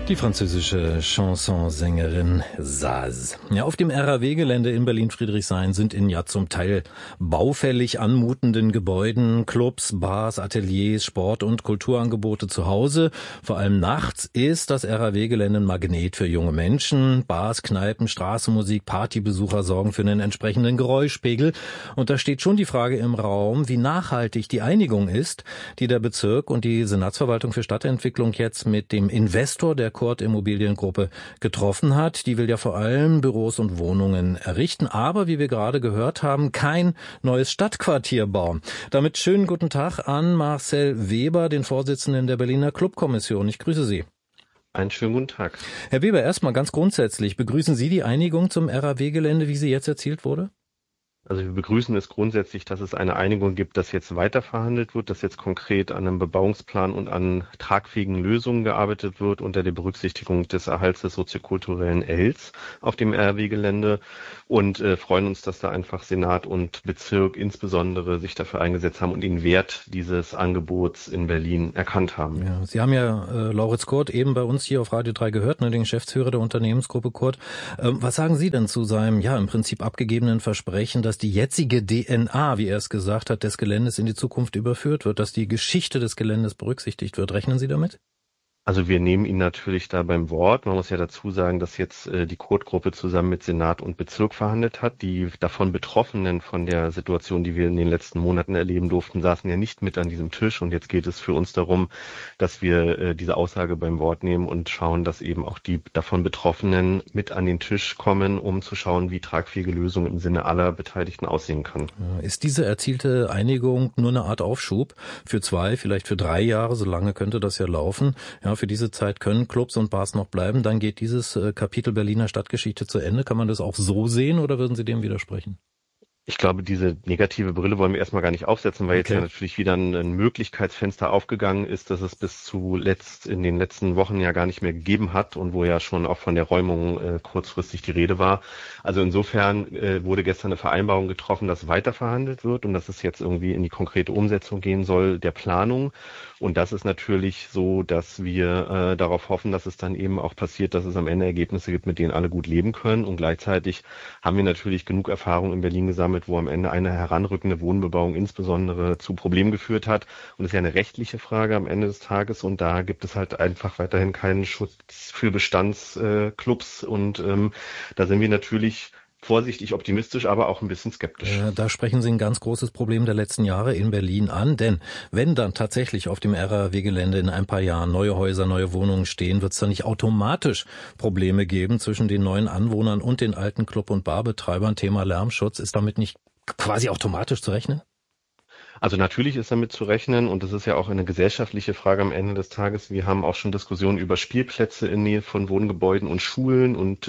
Die französische Chansonsängerin Saz. Ja, auf dem RAW-Gelände in Berlin-Friedrichshain sind in ja zum Teil baufällig anmutenden Gebäuden Clubs, Bars, Ateliers, Sport- und Kulturangebote zu Hause. Vor allem nachts ist das RAW-Gelände ein Magnet für junge Menschen. Bars, Kneipen, Straßenmusik, Partybesucher sorgen für einen entsprechenden Geräuschpegel. Und da steht schon die Frage im Raum, wie nachhaltig die Einigung ist, die der Bezirk und die Senatsverwaltung für Stadtentwicklung jetzt mit dem Investor der Kord Immobiliengruppe getroffen hat. Die will ja vor allem Büros und Wohnungen errichten, aber wie wir gerade gehört haben, kein neues Stadtquartier bauen. Damit schönen guten Tag an Marcel Weber, den Vorsitzenden der Berliner Clubkommission. Ich grüße Sie. Einen schönen guten Tag. Herr Weber, erstmal ganz grundsätzlich, begrüßen Sie die Einigung zum RAW-Gelände, wie sie jetzt erzielt wurde? Also wir begrüßen es grundsätzlich, dass es eine Einigung gibt, dass jetzt weiter verhandelt wird, dass jetzt konkret an einem Bebauungsplan und an tragfähigen Lösungen gearbeitet wird unter der Berücksichtigung des Erhalts des soziokulturellen Erhalts auf dem RAW-Gelände und freuen uns, dass da einfach Senat und Bezirk insbesondere sich dafür eingesetzt haben und den Wert dieses Angebots in Berlin erkannt haben. Ja, Sie haben ja Lauritz Kord eben bei uns hier auf Radio 3 gehört, den Geschäftsführer der Unternehmensgruppe Kord. Was sagen Sie denn zu seinem, im Prinzip abgegebenen Versprechen, dass die jetzige DNA, wie er es gesagt hat, des Geländes in die Zukunft überführt wird, dass die Geschichte des Geländes berücksichtigt wird? Rechnen Sie damit? Also wir nehmen ihn natürlich da beim Wort. Man muss ja dazu sagen, dass jetzt die Kord-Gruppe zusammen mit Senat und Bezirk verhandelt hat. Die davon Betroffenen von der Situation, die wir in den letzten Monaten erleben durften, saßen ja nicht mit an diesem Tisch. Und jetzt geht es für uns darum, dass wir diese Aussage beim Wort nehmen und schauen, dass eben auch die davon Betroffenen mit an den Tisch kommen, um zu schauen, wie tragfähige Lösungen im Sinne aller Beteiligten aussehen kann. Ist diese erzielte Einigung nur eine Art Aufschub für 2, vielleicht für 3 Jahre, so lange könnte das ja laufen? Ja, für diese Zeit können Clubs und Bars noch bleiben. Dann geht dieses Kapitel Berliner Stadtgeschichte zu Ende. Kann man das auch so sehen oder würden Sie dem widersprechen? Ich glaube, diese negative Brille wollen wir erstmal gar nicht aufsetzen, weil jetzt ja natürlich wieder ein Möglichkeitsfenster aufgegangen ist, dass es bis zuletzt in den letzten Wochen ja gar nicht mehr gegeben hat und wo ja schon auch von der Räumung kurzfristig die Rede war. Also insofern wurde gestern eine Vereinbarung getroffen, dass weiter verhandelt wird und dass es jetzt irgendwie in die konkrete Umsetzung gehen soll der Planung. Und das ist natürlich so, dass wir darauf hoffen, dass es dann eben auch passiert, dass es am Ende Ergebnisse gibt, mit denen alle gut leben können. Und gleichzeitig haben wir natürlich genug Erfahrung in Berlin gesammelt, wo am Ende eine heranrückende Wohnbebauung insbesondere zu Problemen geführt hat. Und es ist ja eine rechtliche Frage am Ende des Tages. Und da gibt es halt einfach weiterhin keinen Schutz für Bestandsclubs. Und da sind wir natürlich vorsichtig optimistisch, aber auch ein bisschen skeptisch. Da sprechen Sie ein ganz großes Problem der letzten Jahre in Berlin an, denn wenn dann tatsächlich auf dem RAW-Gelände in ein paar Jahren neue Häuser, neue Wohnungen stehen, wird es dann nicht automatisch Probleme geben zwischen den neuen Anwohnern und den alten Club- und Barbetreibern. Thema Lärmschutz, ist damit nicht quasi automatisch zu rechnen? Also natürlich ist damit zu rechnen und das ist ja auch eine gesellschaftliche Frage am Ende des Tages. Wir haben auch schon Diskussionen über Spielplätze in Nähe von Wohngebäuden und Schulen und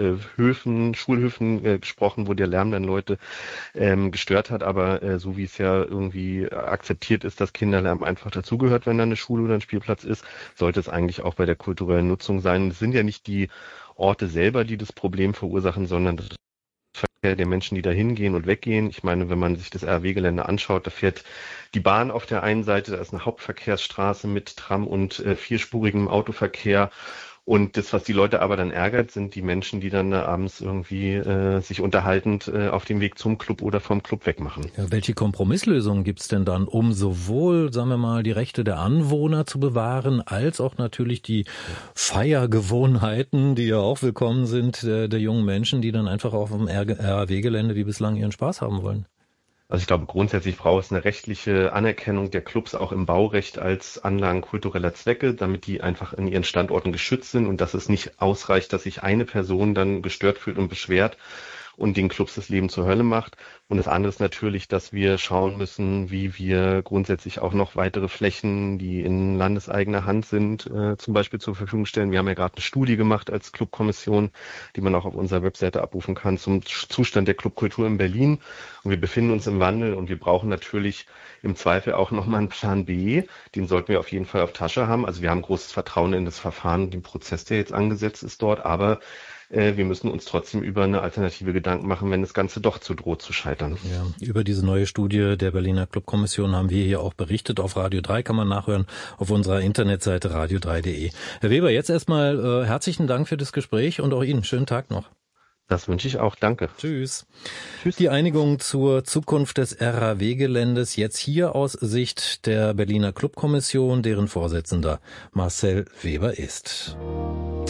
Schulhöfen gesprochen, wo der Lärm dann Leute gestört hat. Aber so wie es ja irgendwie akzeptiert ist, dass Kinderlärm einfach dazugehört, wenn da eine Schule oder ein Spielplatz ist, sollte es eigentlich auch bei der kulturellen Nutzung sein. Es sind ja nicht die Orte selber, die das Problem verursachen, sondern das Verkehr der Menschen, die da hingehen und weggehen. Ich meine, wenn man sich das RAW-Gelände anschaut, da fährt die Bahn auf der einen Seite, da ist eine Hauptverkehrsstraße mit Tram und vierspurigem Autoverkehr. Und das, was die Leute aber dann ärgert, sind die Menschen, die dann abends irgendwie sich unterhaltend auf dem Weg zum Club oder vom Club wegmachen. Ja, welche Kompromisslösungen gibt's denn dann, um sowohl, sagen wir mal, die Rechte der Anwohner zu bewahren, als auch natürlich die Feiergewohnheiten, die ja auch willkommen sind, der jungen Menschen, die dann einfach auf dem RAW-Gelände wie bislang ihren Spaß haben wollen? Also ich glaube, grundsätzlich braucht es eine rechtliche Anerkennung der Clubs auch im Baurecht als Anlagen kultureller Zwecke, damit die einfach in ihren Standorten geschützt sind und dass es nicht ausreicht, dass sich eine Person dann gestört fühlt und beschwert und den Clubs das Leben zur Hölle macht. Und das andere ist natürlich, dass wir schauen müssen, wie wir grundsätzlich auch noch weitere Flächen, die in landeseigener Hand sind, zum Beispiel zur Verfügung stellen. Wir haben ja gerade eine Studie gemacht als Clubkommission, die man auch auf unserer Webseite abrufen kann, zum Zustand der Clubkultur in Berlin. Und wir befinden uns im Wandel und wir brauchen natürlich im Zweifel auch nochmal einen Plan B. Den sollten wir auf jeden Fall auf Tasche haben. Also wir haben großes Vertrauen in das Verfahren und den Prozess, der jetzt angesetzt ist dort. Aber wir müssen uns trotzdem über eine Alternative Gedanken machen, wenn das Ganze doch droht zu scheitern. dann. Ja, über diese neue Studie der Berliner Clubkommission haben wir hier auch berichtet. Auf Radio 3 kann man nachhören, auf unserer Internetseite radio3.de. Herr Weber, jetzt erstmal herzlichen Dank für das Gespräch und auch Ihnen schönen Tag noch. Das wünsche ich auch. Danke. Tschüss. Tschüss. Die Einigung zur Zukunft des RAW-Geländes jetzt hier aus Sicht der Berliner Clubkommission, deren Vorsitzender Marcel Weber ist.